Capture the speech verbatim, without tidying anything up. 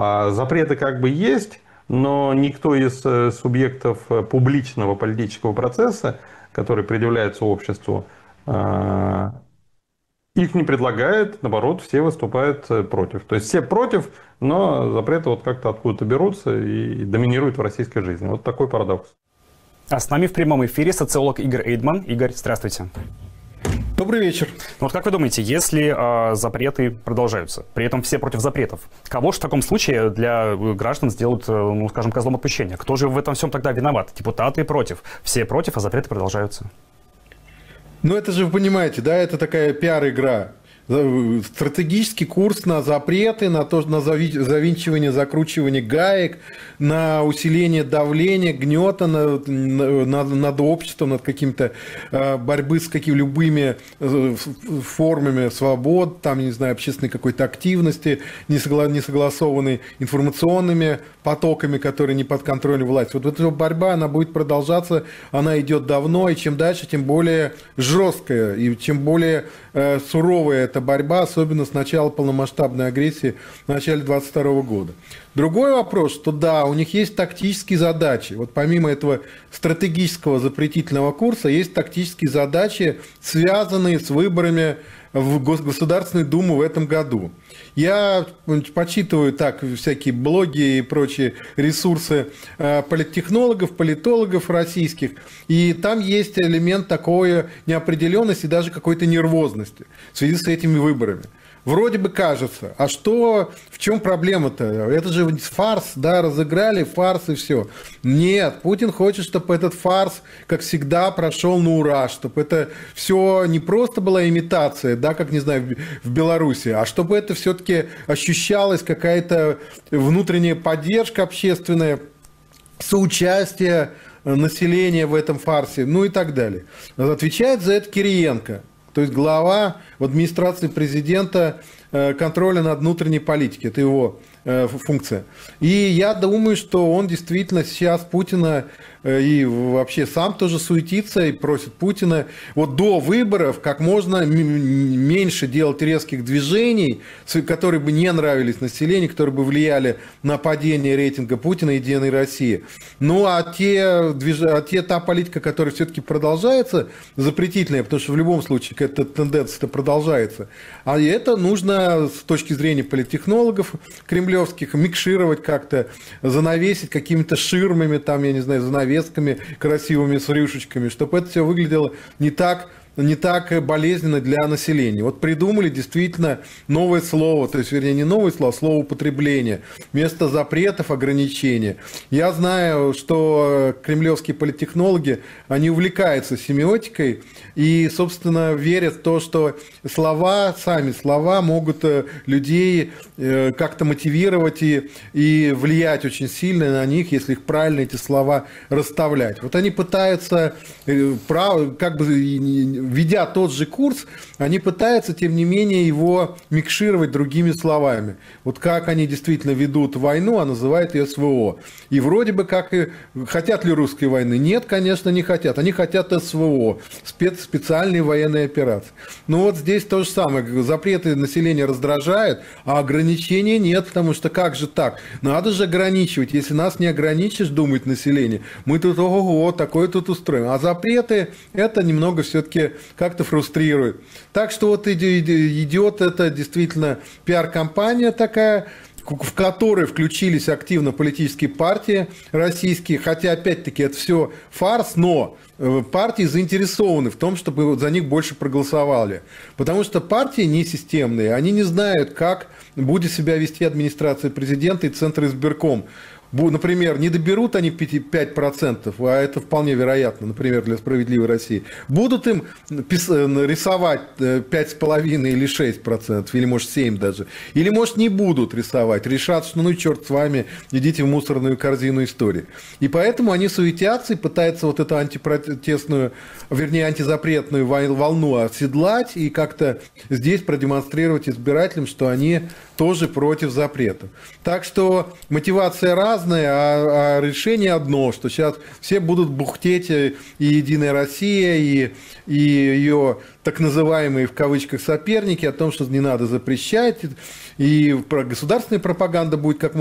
А запреты как бы есть, но никто из э, субъектов э, публичного политического процесса, который предъявляется обществу, э, их не предлагает, наоборот, все выступают э, против. То есть все против, но запреты вот как-то откуда-то берутся и доминируют в российской жизни. Вот такой парадокс. А с нами в прямом эфире социолог Игорь Эйдман. Игорь, здравствуйте. Добрый вечер. Ну вот как вы думаете, если э, запреты продолжаются, при этом все против запретов, кого же в таком случае для граждан сделают, э, ну скажем, козлом отпущения? Кто же в этом всем тогда виноват? Депутаты против, все против, а запреты продолжаются. Ну это же вы понимаете, да, это такая пиар-игра. Стратегический курс на запреты, на, то, на завинчивание, закручивание гаек, на усиление давления, гнета над, над, над обществом, над каким-то борьбы с какими любыми формами свобод, там, не знаю, общественной какой-то активности, несогласованной информационными потоками, которые не под контролем власти. Вот эта борьба, она будет продолжаться, она идет давно, и чем дальше, тем более жесткая, и чем более э, суровая эта борьба, особенно с начала полномасштабной агрессии в начале двадцать второго года. Другой вопрос, что да, у них есть тактические задачи. Вот помимо этого стратегического запретительного курса, есть тактические задачи, связанные с выборами в Государственную Думу в этом году. Я почитываю так всякие блоги и прочие ресурсы политтехнологов, политологов российских, и там есть элемент такой неопределенности, даже какой-то нервозности в связи с этими выборами. Вроде бы кажется, а что, в чем проблема-то? Это же фарс, да, разыграли фарс и все. Нет, Путин хочет, чтобы этот фарс, как всегда, прошел на ура, чтобы это все не просто была имитация, да, как, не знаю, в Беларуси, а чтобы это все-таки ощущалась какая-то внутренняя поддержка общественная, соучастие населения в этом фарсе, ну и так далее. Отвечает за это Кириенко. То есть глава в администрации президента контроля над внутренней политикой. Это его функция. И я думаю, что он действительно сейчас Путина и вообще сам тоже суетится и просит Путина вот до выборов как можно меньше делать резких движений, которые бы не нравились населению, которые бы влияли на падение рейтинга Путина и Единой России. Ну а те, движ... а те та политика, которая все-таки продолжается, запретительная, потому что в любом случае эта тенденция продолжается, а это нужно с точки зрения политтехнологов кремлевских микшировать как-то, занавесить какими-то ширмами, там, я не знаю, занавесками красивыми с рюшечками, чтобы это все выглядело не так, не так болезненно для населения. Вот придумали действительно новое слово, то есть, вернее, не новое слово, а слово употребления. Вместо запретов ограничения. Я знаю, что кремлевские политтехнологи, они увлекаются семиотикой и, собственно, верят в то, что слова, сами слова могут людей как-то мотивировать и, и влиять очень сильно на них, если их правильно эти слова расставлять. Вот они пытаются, как бы, ведя тот же курс, они пытаются, тем не менее, его микшировать другими словами. Вот как они действительно ведут войну, а называют ее СВО. И вроде бы как и хотят ли русской войны? Нет, конечно, не хотят. Они хотят СВО, спец, специальные военные операции. Но вот здесь то же самое. Запреты населения раздражают, а ограничений нет, потому что как же так? Надо же ограничивать. Если нас не ограничишь, думает население, мы тут, ого-го, такое тут устроим. А запреты, это немного все-таки как-то фрустрирует. Так что вот идет это действительно пиар-компания такая, в которой включились активно политические партии российские, хотя опять-таки это все фарс, но партии заинтересованы в том, чтобы за них больше проголосовали. Потому что партии не системные, они не знают, как будет себя вести администрация президента и Центр избирком. Например, не доберут они пять процентов, а это вполне вероятно, например, для «Справедливой России. Будут им рисовать пять с половиной или шесть процентов, или может семь даже. Или может не будут рисовать, решат, что ну черт с вами, идите в мусорную корзину истории. И поэтому они суетятся и пытаются вот эту антипротестную, вернее антизапретную волну оседлать и как-то здесь продемонстрировать избирателям, что они тоже против запретов. Так что мотивация разная. А, а решение одно, что сейчас все будут бухтеть и «Единая Россия», и, и ее так называемые в кавычках соперники о том, что не надо запрещать, и государственная пропаганда будет как